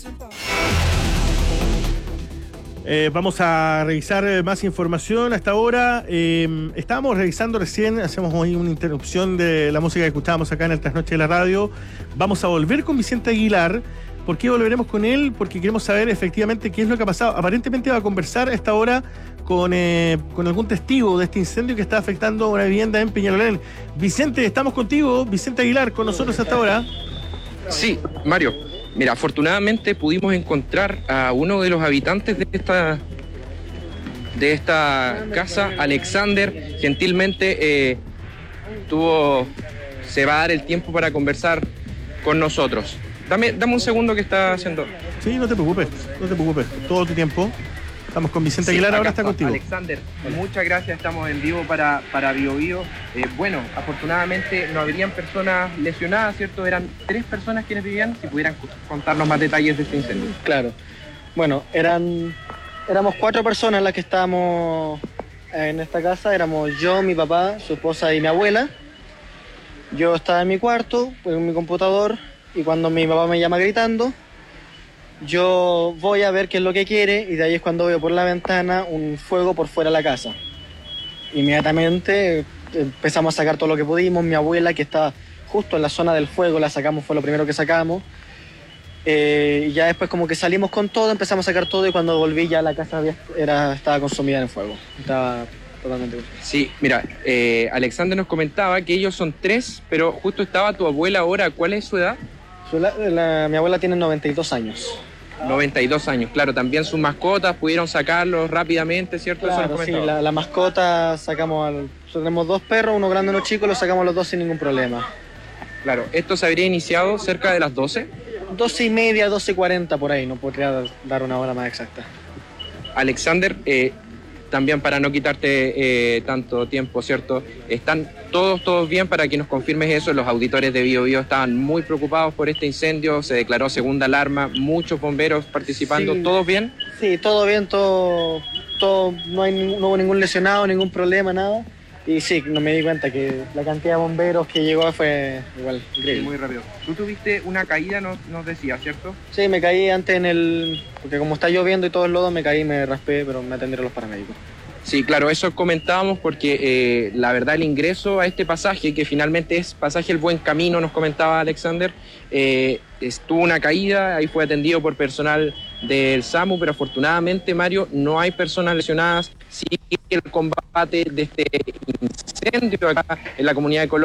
Vamos a revisar más información hasta ahora. Estábamos revisando recién, hacemos hoy una interrupción de la música que escuchábamos acá en el Trasnoche de la Radio. Vamos a volver con Vicente Aguilar. ¿Por qué volveremos con él? Porque queremos saber efectivamente qué es lo que ha pasado. Aparentemente va a conversar a esta hora con algún testigo de este incendio que está afectando una vivienda en Peñalolén. Vicente, estamos contigo. Vicente Aguilar, con nosotros hasta ahora. Sí, Mario. Mira, afortunadamente pudimos encontrar a uno de los habitantes de esta casa, Alexander. Gentilmente se va a dar el tiempo para conversar con nosotros. Dame un segundo que está haciendo. Sí, no te preocupes, todo tu tiempo. Estamos con Vicente Aguilar, ahora está contigo. Alexander, muchas gracias, estamos en vivo para Bio Bio. Bueno, afortunadamente no habrían personas lesionadas, ¿cierto? Eran 3 personas quienes vivían, si pudieran contarnos más detalles de este incendio. Claro, bueno, éramos 4 personas las que estábamos en esta casa, éramos yo, mi papá, su esposa y mi abuela. Yo estaba en mi cuarto, en mi computador, y cuando mi papá me llama gritando, yo voy a ver qué es lo que quiere, y de ahí es cuando veo por la ventana un fuego por fuera de la casa. Inmediatamente empezamos a sacar todo lo que pudimos. Mi abuela, que estaba justo en la zona del fuego, la sacamos, fue lo primero que sacamos. Y ya después como que salimos con todo, empezamos a sacar todo, y cuando volví ya la casa estaba consumida en fuego. Estaba totalmente consumida. Sí, mira, Alexander nos comentaba que ellos son 3, pero justo estaba tu abuela ahora. ¿Cuál es su edad? Mi abuela tiene 92 años. 92 años, claro. También sus mascotas pudieron sacarlos rápidamente, ¿cierto? Claro, sí, la mascota tenemos 2 perros, uno grande y uno chico, los sacamos los 2 sin ningún problema. Claro, esto se habría iniciado cerca de las 12. 12:30, 12:40 por ahí, no podría dar una hora más exacta. Alexander, también para no quitarte tanto tiempo, ¿cierto? ¿Están todos bien? Para que nos confirmes eso. Los auditores de Bio Bio estaban muy preocupados por este incendio, se declaró segunda alarma, muchos bomberos participando. Sí. ¿Todos bien? Sí, todo bien, todo no hubo ningún lesionado, ningún problema, nada. Y sí, no me di cuenta que la cantidad de bomberos que llegó fue igual increíble. Sí, muy rápido. Tú tuviste una caída, nos decías, ¿cierto? Sí, me caí antes porque como está lloviendo y todo el lodo, me caí, me raspé, pero me atendieron los paramédicos. Sí, claro, eso comentábamos porque la verdad el ingreso a este pasaje, que finalmente es pasaje El Buen Camino, nos comentaba Alexander, tuvo una caída, ahí fue atendido por personal del SAMU, pero afortunadamente, Mario, no hay personas lesionadas. Sigue el combate de este incendio acá en la comunidad de Colombia.